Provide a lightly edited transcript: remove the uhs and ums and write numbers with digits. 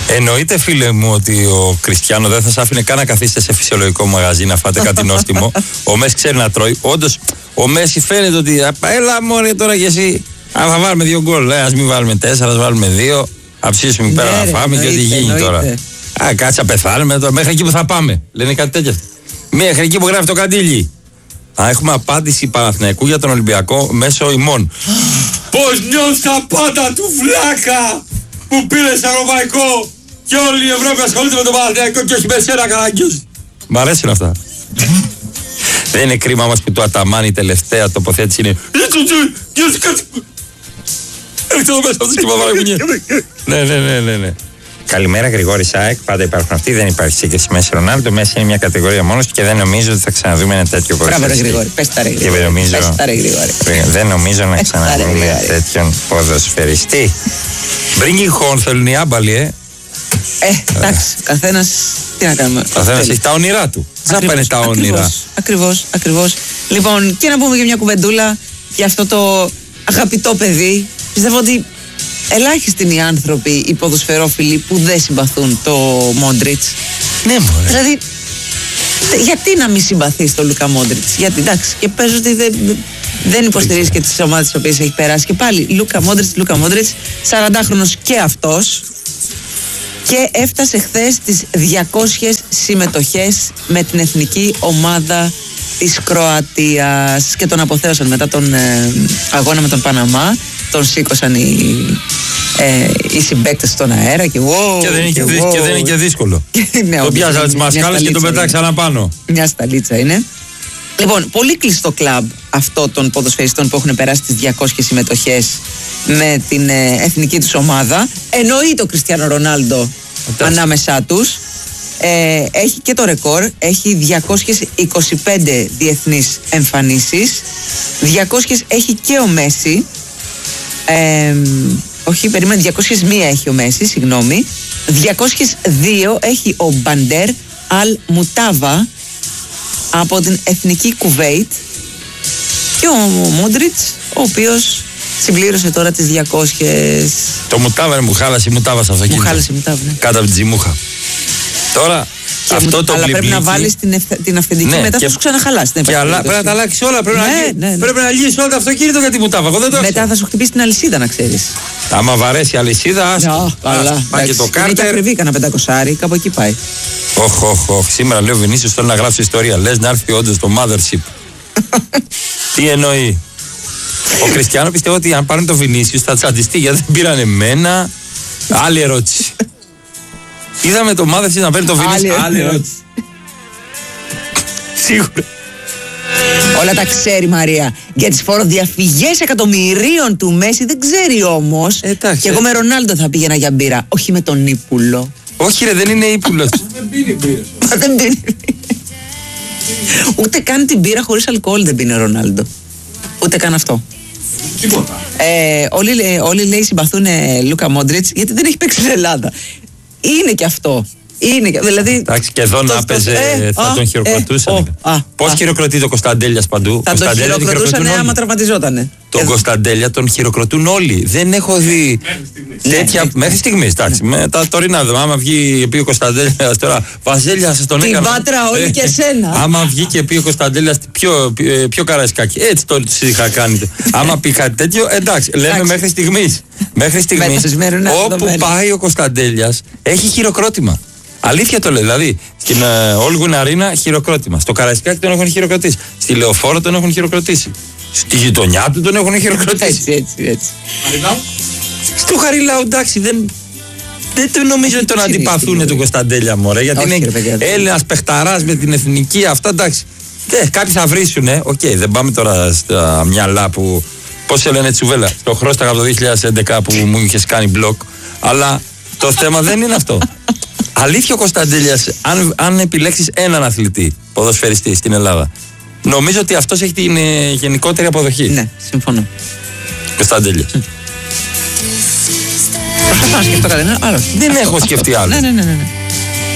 Εννοείται, φίλε μου, ότι ο Κριστιάνο δεν θα σας άφηνε καν να καθίσετε σε φυσιολογικό μαγαζί να φάτε κάτι νόστιμο. Ο Μέση ξέρει να τρώει. Όντως, ο Μέση φαίνεται ότι έλα μωρέ τώρα κι εσύ. Αν θα βάλουμε 2 γκολ, ας μην βάλουμε 4, ας βάλουμε 2. Θα ψήσουμε πέρα να φάμε και ό,τι γίνει τώρα. Κάτσε να πεθάνουμε τώρα. Μέχρι εκεί που θα πάμε. Λένε κάτι τέτοιο. Μέχρι εκεί που γράφει το Καντήλι. Έχουμε απάντηση Παναθηναϊκού για τον Ολυμπιακό μέσω ημών. Πώς νιώθει τα πάντα του βλάκα που πήρε σε ευρωπαϊκό και όλη η Ευρώπη ασχολείται με τον Παναθηναϊκό και όχι με σένα καραγκιόζη. Μ' αρέσουν αυτά. Δεν είναι κρίμα μας που το Αταμάν η τελευταία τοποθέτηση είναι. Έρχεται εδώ μέσα αυτός και μαβάρε μουνιέ. Ναι. Καλημέρα, Γρηγόρη Σάεκ. Πάντα υπάρχουν αυτοί. Δεν υπάρχει σύγκριση Μέση Ρονάλντο. Μέση είναι μια κατηγορία μόνος και δεν νομίζω ότι θα ξαναδούμε ένα τέτοιο ποδοσφαιριστή. Μπράβο, Γρηγόρη. Πες τα ρε Γρηγόρη. Δεν νομίζω να ξαναδούμε τέτοιον ποδοσφαιριστή. Bringing home θέλουν οι άμπαλοι, εντάξει, καθένας. Τι να κάνουμε. Καθένας έχει τα όνειρά του. Ζάπανε τα όνειρα. Ακριβώς. Λοιπόν, και να πούμε και μια κουβεντούλα για αυτό το αγαπητό παιδί. Πιστεύω ότι ελάχιστοι είναι οι άνθρωποι, οι ποδοσφαιρόφιλοι που δεν συμπαθούν το Μόντριτς. Ναι, μωρέ. Δηλαδή, γιατί να μην συμπαθείς τον Λούκα Μόντριτς? Γιατί εντάξει, και πες ότι δεν υποστηρίζει και τις ομάδες τις οποίες έχει περάσει. Και πάλι Λούκα Μόντριτς, 40χρονος και αυτός. Και έφτασε χθες τις 200 συμμετοχές με την εθνική ομάδα της Κροατίας. Και τον αποθέωσαν μετά τον αγώνα με τον Παναμά. Τον σήκωσαν οι συμπαίκτες στον αέρα και δεν είναι και δύσκολο. Τον πιάσανε τις μασκάλες και τον πετάξανε πάνω. Μια σταλίτσα είναι. Λοιπόν, πολύ κλειστό κλαμπ αυτό των ποδοσφαιριστών που έχουν περάσει τις 200 συμμετοχές με την εθνική τους ομάδα. Εννοεί το Κριστιάνο Ρονάλντο ανάμεσά τους. Έχει και το ρεκόρ. Έχει 225 διεθνείς εμφανίσεις. 200 έχει και ο Μέση. Όχι, περίμενε, 201 έχει ο Μέση, συγγνώμη. 202 έχει ο Μπαντέρ Αλ Μουτάβα από την εθνική Κουβέιτ. Και ο Μόντριτς, ο οποίος συμπλήρωσε τώρα τις 200. Το Μουτάβα μου χάλασε η Μουτάβα σε αυτοκίνητο. Μου χάλασε η Μουτάβα, ναι. Κάτω από την τζιμούχα. Τώρα αυτό το αλλά πρέπει να βάλεις την αυθεντική, μετά θα σου ξαναχαλάσει. Και πρέπει να τα αλλάξει όλα. Πρέπει να λύσεις όλο το αυτοκίνητο για τη Μουτάβα. Μετά θα σου χτυπήσει την αλυσίδα, να ξέρεις. Άμα βαρέσει η αλυσίδα, πάει και το κάρτερ. Είναι και ακριβή, κανένα 500, κάπου εκεί πάει. Όχι. Σήμερα λέω Βινίσιος θέλω να γράψει ιστορία. Λες να έρθει όντως το mothership. Τι εννοεί? Ο Κριστιάνο πιστεύω ότι αν πάρουν το Βινίσιος θα τσαντιστεί γιατί δεν πήραν εμένα. Άλλη ερώτηση. Είδαμε το mothership να παίρνει το Βινίσιο. Άλλη ερώτηση. Σίγουρα. Όλα τα ξέρει η Μαρία. Για τις φοροδιαφυγές εκατομμυρίων του Μέση δεν ξέρει όμως. Και εγώ με Ρονάλντο θα πήγαινα για μπύρα. Όχι με τον Ύπουλο. Όχι ρε, δεν είναι Ύπουλος. Δεν πίνει μπύρα. Δεν πίνει. Ούτε καν την μπύρα χωρίς αλκοόλ δεν πίνει ο Ρονάλντο. Ούτε καν αυτό. Τίποτα. Όλοι λέει συμπαθούν Λούκα Μόντριτς γιατί δεν έχει παίξει στην Ελλάδα. Είναι και αυτό. Δηλαδή, εντάξει, και εδώ να έπαιζε θα τον χειροκροτούσαν. Πώς χειροκροτεί ο Κωνσταντέλιας παντού? Θα τον χειροκροτούσαν άμα τραυματιζόταν. Τον Κωνσταντέλια τον χειροκροτούν όλοι. Δεν έχω δει τέτοια. Μέχρι στιγμής, εντάξει. Με τα τωρινά δεδομένα. Άμα βγει πει ο Κωνσταντέλιας τώρα, Βασίλια, σας τον έκανα. Την Πάτρα, όλοι και εσένα. Άμα βγει και πει ο Κωνσταντέλιας πιο Καραϊσκάκι. Έτσι το είχα κάνει. Άμα πει κάτι τέτοιο, εντάξει. Λέμε μέχρι στιγμής. Μέχρι στιγμής. Όπου πάει ο Κωνσταντέλιας έχει χειροκρότημα. Αλήθεια το λέω, δηλαδή στην Όλγουν Αρίνα χειροκρότημα. Στο Καραϊσκάκι τον έχουν χειροκροτήσει. Στη Λεωφόρο τον έχουν χειροκροτήσει. Στη γειτονιά του τον έχουν χειροκροτήσει. Έτσι. Χαριλάου. Στο Χαριλάου, εντάξει, δεν το νομίζω ότι τον αντιπαθούν του Κωνσταντέλια, μωρέ. Γιατί είναι Έλληνας παιχταράς με την εθνική, αυτά εντάξει. Κάποιοι θα βρίσουνε, δεν πάμε τώρα στα μυαλά που. Πώς σε λένε Τσουβέλα, το χρώσταγα από το 2011 που μου είχες κάνει μπλοκ. Αλλά το θέμα δεν είναι αυτό. Αλήθεια ο Κωνσταντέλιας, αν επιλέξεις έναν αθλητή ποδοσφαιριστή στην Ελλάδα, νομίζω ότι αυτός έχει την γενικότερη αποδοχή. Ναι, συμφωνώ. Κωνσταντέλιας. Προσπαθώ να σκεφτώ κάτι άλλο. Δεν έχω σκεφτεί άλλο. Ναι.